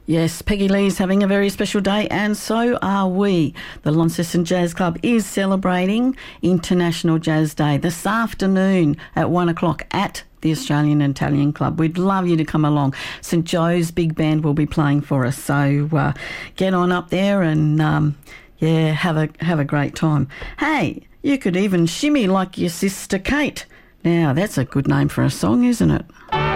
Yes, Peggy Lee's having a very special day, and so are we. The Launceston Jazz Club is celebrating International Jazz Day this afternoon at 1 o'clock at the Australian and Italian Club. We'd love you to come along. St Joe's Big Band will be playing for us, so get on up there and have a great time. Hey, you could even shimmy like your sister Kate. Now, that's a good name for a song, isn't it?